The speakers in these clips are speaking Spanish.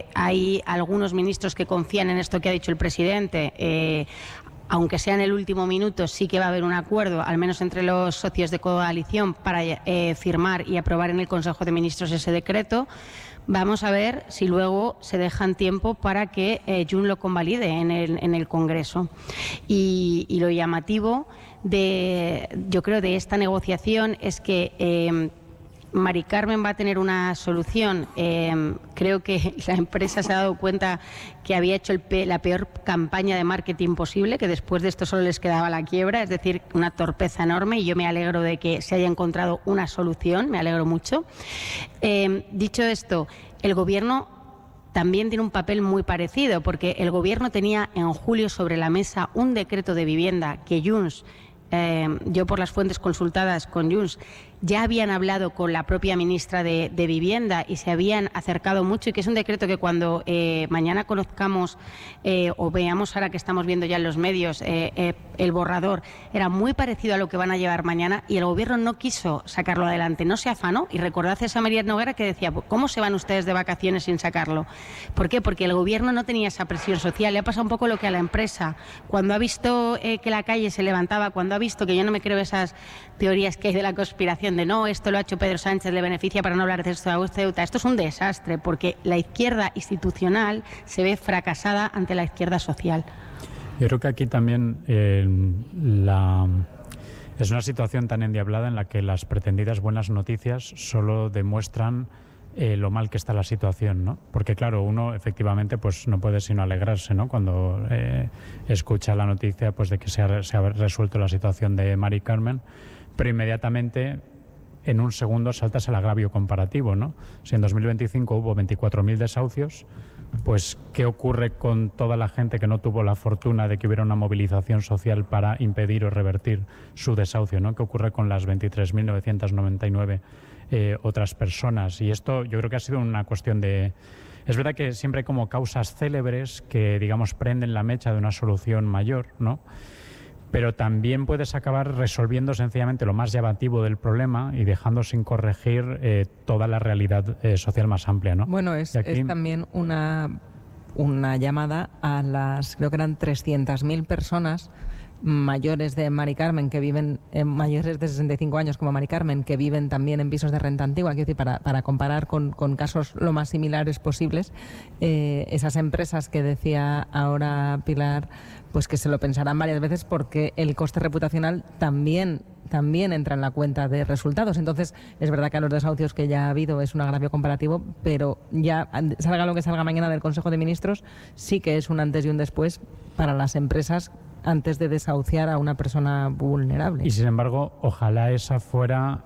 hay algunos ministros que confían en esto que ha dicho el presidente. Aunque sea en el último minuto, sí que va a haber un acuerdo, al menos entre los socios de coalición, para firmar y aprobar en el Consejo de Ministros ese decreto. Vamos a ver si luego se dejan tiempo para que Junts lo convalide en el Congreso. Y lo llamativo yo creo, de esta negociación es que Mari Carmen va a tener una solución. Creo que la empresa se ha dado cuenta que había hecho la peor campaña de marketing posible, que después de esto solo les quedaba la quiebra, es decir, una torpeza enorme, y yo me alegro de que se haya encontrado una solución, me alegro mucho. Dicho esto, el Gobierno también tiene un papel muy parecido, porque el Gobierno tenía en julio sobre la mesa un decreto de vivienda que Junts, yo por las fuentes consultadas con Junts, ya habían hablado con la propia ministra de Vivienda y se habían acercado mucho, y que es un decreto que cuando mañana conozcamos o veamos, ahora que estamos viendo ya en los medios el borrador, era muy parecido a lo que van a llevar mañana, y el Gobierno no quiso sacarlo adelante, no se afanó. Y recordad esa María Noguera que decía, ¿cómo se van ustedes de vacaciones sin sacarlo? ¿Por qué? Porque el Gobierno no tenía esa presión social. Le ha pasado un poco lo que a la empresa, cuando ha visto que la calle se levantaba, cuando ha visto, que yo no me creo esas teorías que hay de la conspiración, de no, esto lo ha hecho Pedro Sánchez, le beneficia para no hablar de esto a Ceuta. Esto es un desastre, porque la izquierda institucional se ve fracasada ante la izquierda social. Yo creo que aquí también es una situación tan endiablada en la que las pretendidas buenas noticias solo demuestran lo mal que está la situación, ¿no? Porque claro, uno efectivamente pues no puede sino alegrarse, ¿no? Cuando escucha la noticia pues de que se ha resuelto la situación de Mari Carmen, pero inmediatamente en un segundo saltas el agravio comparativo, ¿no? Si en 2025 hubo 24.000 desahucios, pues ¿qué ocurre con toda la gente que no tuvo la fortuna de que hubiera una movilización social para impedir o revertir su desahucio, ¿no? ¿Qué ocurre con las 23.999 otras personas? Y esto yo creo que ha sido una cuestión de... Es verdad que siempre hay como causas célebres que, digamos, prenden la mecha de una solución mayor, ¿no? Pero también puedes acabar resolviendo sencillamente lo más llamativo del problema y dejando sin corregir toda la realidad social más amplia, ¿no? Bueno, es también una llamada a las, creo que eran 300.000 personas mayores de Mari Carmen que viven, mayores de 65 años como Mari Carmen, que viven también en pisos de renta antigua, quiero decir, para comparar con casos lo más similares posibles, esas empresas que decía ahora Pilar, pues que se lo pensarán varias veces, porque el coste reputacional también entra en la cuenta de resultados. Entonces, es verdad que a los desahucios que ya ha habido es un agravio comparativo, pero ya salga lo que salga mañana del Consejo de Ministros, sí que es un antes y un después para las empresas antes de desahuciar a una persona vulnerable. Y sin embargo, ojalá esa fuera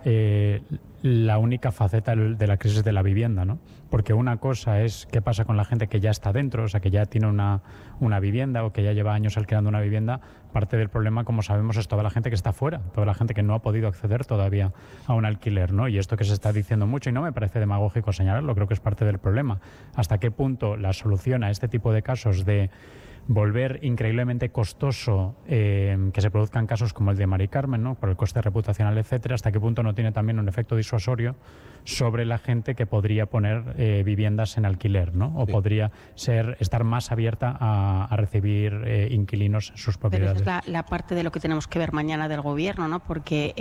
la única faceta de la crisis de la vivienda, ¿no? Porque una cosa es qué pasa con la gente que ya está dentro, o sea, que ya tiene una vivienda o que ya lleva años alquilando una vivienda. Parte del problema, como sabemos, es toda la gente que está fuera, toda la gente que no ha podido acceder todavía a un alquiler, ¿no? Y esto que se está diciendo mucho, y no me parece demagógico señalarlo, creo que es parte del problema. ¿Hasta qué punto la solución a este tipo de casos de volver increíblemente costoso que se produzcan casos como el de Mari Carmen, ¿no? Por el coste reputacional, etcétera, hasta qué punto no tiene también un efecto disuasorio sobre la gente que podría poner viviendas en alquiler, ¿no? O podría estar más abierta a recibir inquilinos en sus propiedades. Pero esa es la parte de lo que tenemos que ver mañana del Gobierno, ¿no? Porque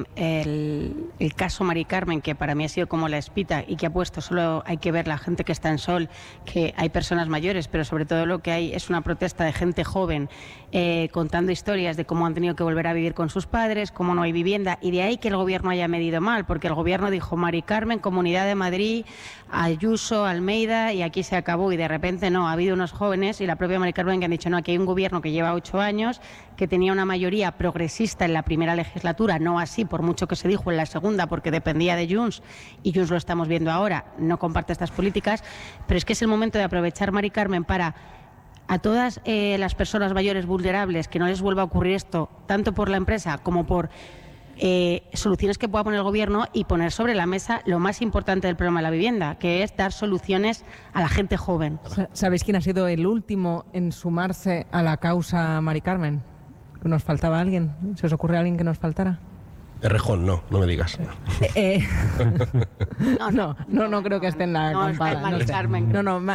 el caso Mari Carmen, que para mí ha sido como la espita y que ha puesto, solo hay que ver la gente que está en Sol, que hay personas mayores, pero sobre todo lo que hay es una protesta de gente joven contando historias de cómo han tenido que volver a vivir con sus padres, cómo no hay vivienda, y de ahí que el Gobierno haya medido mal, porque el Gobierno dijo Mari Carmen, Comunidad de Madrid, Ayuso, Almeida, y aquí se acabó, y de repente no, ha habido unos jóvenes y la propia Mari Carmen que han dicho no, aquí hay un Gobierno que lleva 8 años, que tenía una mayoría progresista en la primera legislatura, no así por mucho que se dijo en la segunda, porque dependía de Junts, y Junts lo estamos viendo ahora, no comparte estas políticas, pero es que es el momento de aprovechar Mari Carmen para a todas las personas mayores vulnerables, que no les vuelva a ocurrir esto, tanto por la empresa como por soluciones que pueda poner el Gobierno, y poner sobre la mesa lo más importante del problema de la vivienda, que es dar soluciones a la gente joven. ¿Sabéis quién ha sido el último en sumarse a la causa Mari Carmen? ¿Nos faltaba alguien? ¿Se os ocurre alguien que nos faltara? Errejón, no me digas. No creo que esté en la campaña. Mari Carmen. No,